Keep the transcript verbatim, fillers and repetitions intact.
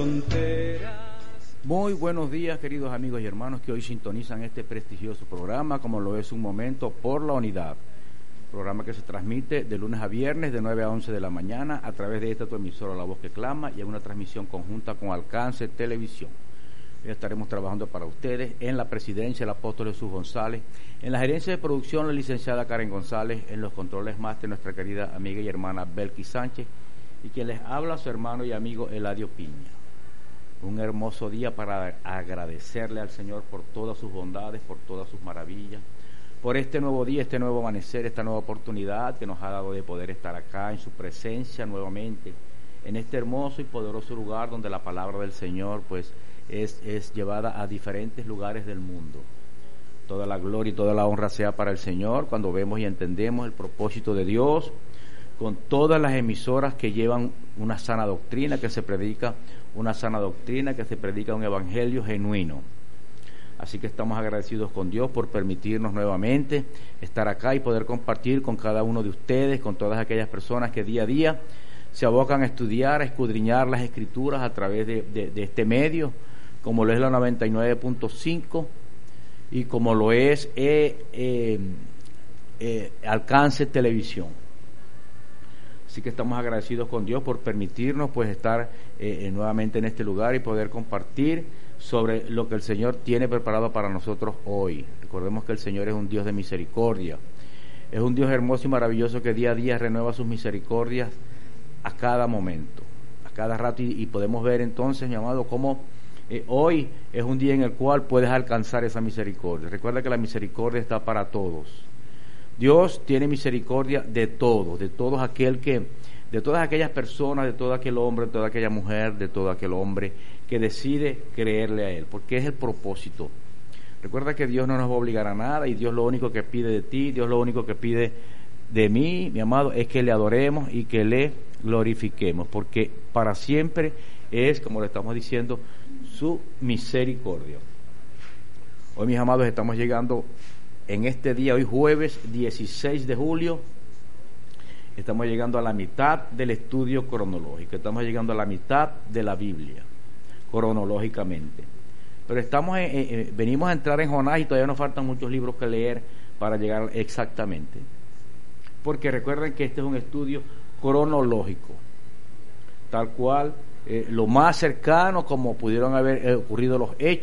Muy buenos días, queridos amigos y hermanos que hoy sintonizan este prestigioso programa, como lo es Un Momento por la Unidad, programa que se transmite de lunes a viernes de nueve a once de la mañana a través de esta tu emisora La Voz que Clama y en una transmisión conjunta con Alcance Televisión. Hoy estaremos trabajando para ustedes en la presidencia el apóstol Jesús González, en la gerencia de producción la licenciada Karen González, en los controles máster nuestra querida amiga y hermana Belkis Sánchez y quien les habla su hermano y amigo Eladio Piña. Un hermoso día para agradecerle al Señor por todas sus bondades, por todas sus maravillas, por este nuevo día, este nuevo amanecer, esta nueva oportunidad que nos ha dado de poder estar acá en su presencia nuevamente, en este hermoso y poderoso lugar donde la palabra del Señor pues es, es llevada a diferentes lugares del mundo. Toda la gloria y toda la honra sea para el Señor cuando vemos y entendemos el propósito de Dios, con todas las emisoras que llevan una sana doctrina, que se predica una sana doctrina, que se predica un evangelio genuino. Así que estamos agradecidos con Dios por permitirnos nuevamente estar acá y poder compartir con cada uno de ustedes, con todas aquellas personas que día a día se abocan a estudiar, a escudriñar las Escrituras a través de, de, de este medio, como lo es la noventa y nueve punto cinco y como lo es eh, eh, eh, Alcance Televisión. Así que estamos agradecidos con Dios por permitirnos pues estar eh, nuevamente en este lugar y poder compartir sobre lo que el Señor tiene preparado para nosotros hoy. Recordemos que el Señor es un Dios de misericordia, es un Dios hermoso y maravilloso que día a día renueva sus misericordias a cada momento, a cada rato, y, y podemos ver entonces, mi amado, cómo eh, hoy es un día en el cual puedes alcanzar esa misericordia. Recuerda que la misericordia está para todos. Dios tiene misericordia de todos, de todos aquel que, de todas aquellas personas, de todo aquel hombre, de toda aquella mujer, de todo aquel hombre que decide creerle a Él, porque es el propósito. Recuerda que Dios no nos va a obligar a nada y Dios lo único que pide de ti, Dios lo único que pide de mí, mi amado, es que le adoremos y que le glorifiquemos, porque para siempre es, como le estamos diciendo, su misericordia. Hoy, mis amados, estamos llegando en este día, hoy jueves dieciséis de julio, estamos llegando a la mitad del estudio cronológico, estamos llegando a la mitad de la Biblia, cronológicamente. Pero estamos en, eh, venimos a entrar en Jonás y todavía nos faltan muchos libros que leer para llegar exactamente. Porque recuerden que este es un estudio cronológico, tal cual, eh, lo más cercano como pudieron haber eh, ocurrido los hechos